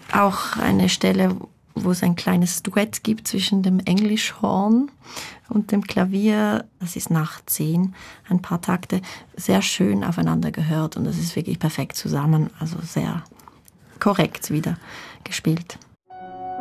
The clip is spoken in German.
auch eine Stelle, wo es ein kleines Duett gibt zwischen dem Englischhorn und dem Klavier. Das ist nach 10, ein paar Takte, sehr schön aufeinander gehört und das ist wirklich perfekt zusammen, also sehr korrekt wieder gespielt.